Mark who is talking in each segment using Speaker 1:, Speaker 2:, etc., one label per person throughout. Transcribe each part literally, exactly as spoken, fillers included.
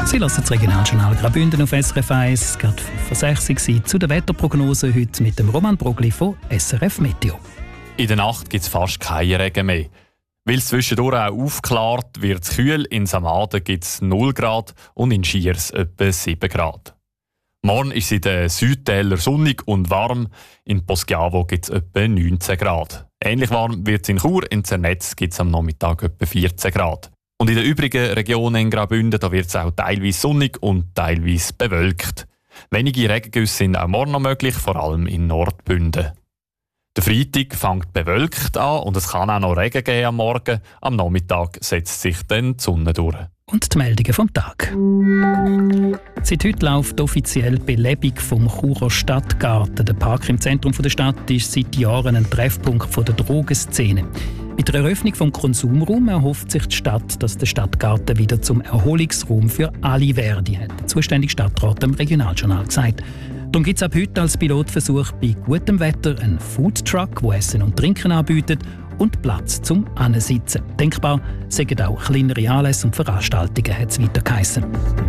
Speaker 1: Sie lassen das Regionaljournal Graubünden auf S R F eins. Es geht fünf vor sechs Uhr zu der Wetterprognose heute mit dem Roman Brogli von S R F Meteo.
Speaker 2: In der Nacht gibt es fast keinen Regen mehr. Weil es zwischendurch auch aufklart, wird es kühl. In Samaden gibt es null Grad und in Schiers etwa sieben Grad. Morgen ist es in den Südtälern sonnig und warm. In Poschiavo gibt es etwa neunzehn Grad. Ähnlich warm wird es in Chur. In Zernetz gibt es am Nachmittag etwa vierzehn Grad. Und in den übrigen Regionen in Graubünden wird es auch teilweise sonnig und teilweise bewölkt. Wenige Regengüsse sind auch morgen noch möglich, vor allem in Nordbünden. Der Freitag fängt bewölkt an und es kann auch noch Regen geben am Morgen. Am Nachmittag setzt sich dann die Sonne durch.
Speaker 1: Und die Meldungen vom Tag. Seit heute läuft offiziell die Belebung vom Churer Stadtgarten. Der Park im Zentrum der Stadt ist seit Jahren ein Treffpunkt der Drogenszene. Mit der Eröffnung des Konsumraums erhofft sich die Stadt, dass der Stadtgarten wieder zum Erholungsraum für alle werde, hat der zuständige Stadtrat im Regionaljournal gesagt. Darum gibt es ab heute als Pilotversuch bei gutem Wetter einen Foodtruck, der Essen und Trinken anbietet und Platz zum Ansitzen. Denkbar sind auch kleinere Anlässe und Veranstaltungen, hat es weiter geheissen.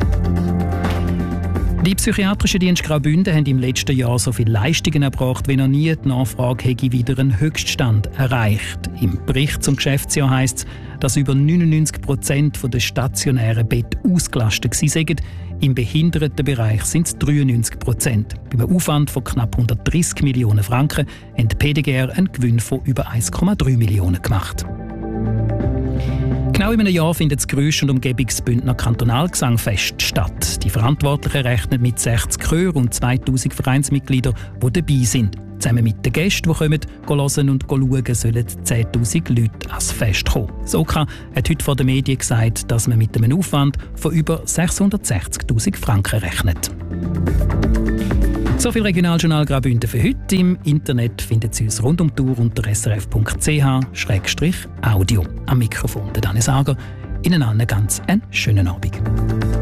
Speaker 1: Die psychiatrischen Dienste Graubünden haben im letzten Jahr so viele Leistungen erbracht wie noch nie. Die Nachfrage hätte wieder einen Höchststand erreicht. Im Bericht zum Geschäftsjahr heisst es, dass über neunundneunzig Prozent der stationären Betten ausgelastet waren. Im Behindertenbereich sind es dreiundneunzig Prozent. Bei einem Aufwand von knapp hundertdreissig Millionen Franken haben die P D G R einen Gewinn von über eins Komma drei Millionen gemacht. Genau in einem Jahr findet das Grüsch- und Umgebungsbündner Kantonalgesangfest statt. Die Verantwortlichen rechnen mit sechzig Chören und zweitausend Vereinsmitgliedern, die dabei sind. Zusammen mit den Gästen, die kommen, hören und schauen, sollen zehntausend Leute ans Fest kommen. Das O K hat heute vor den Medien gesagt, dass man mit einem Aufwand von über sechshundertsechzigtausend Franken rechnet. So viel Regionaljournal Graubünden für heute. Im Internet finden Sie uns rund um die Uhr unter s r f punkt c h slash audio. Am Mikrofon der Dani Sager. Ihnen allen ganz einen schönen Abend.